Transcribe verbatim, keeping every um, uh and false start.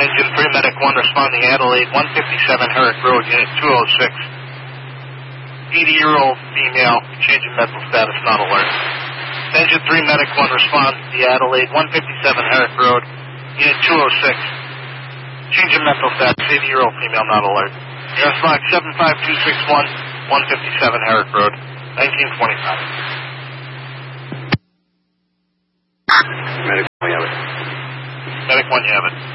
Engine three, Medic one, responding Adelaide, one fifty-seven Herrick Road, Unit two oh six. eighty-year-old female, changing mental status, not alert. Engine three, Medic one, respond to Adelaide, one fifty-seven Herrick Road, Unit two oh six. Changing mental status, eighty-year-old female, not alert. Air Fox seven five two six one, one fifty-seven Herrick Road, nineteen twenty-five. Medic one, you have it. Medic one, you have it.